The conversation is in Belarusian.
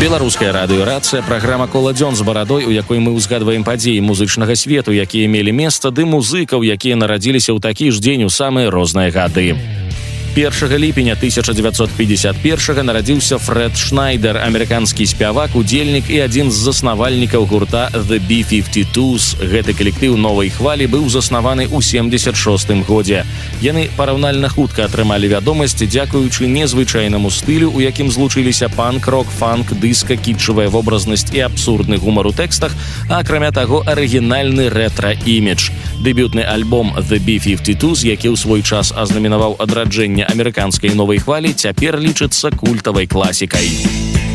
Беларуская радыёрацыя, праграма «Кола-дзён» з барадой, у якой мы ўзгадваем падзеі музычнага свету, якія мелі месца, ды музыкаў, якія нарадзіліся ў такі ж дзень у самыя розныя гады. 1 ліпеня 1951 нарадзіўся Фрэд Шнайдер, амерыканскі спявак, удзельнік і адзін з заснавальнікаў гурта The B-52s. Гэты калектыў новай хвалі быў заснаваны ў 76-м годзе. Яны параўнальна хутка атрымалі вядомасць дзякуючы незвычайнаму стылю, у якім злучыліся панк-рок, фанк, дыска, кітчавая вобразнасць і абсурдны гумар у тэкстах, а акрамя таго арыгінальны рэтра-імідж. Дэбютны альбом The B-52s, які ў свой час азнаменаваў адраджэнне амерыканскай новай хвалі, цяпер лічыцца культавай класікай.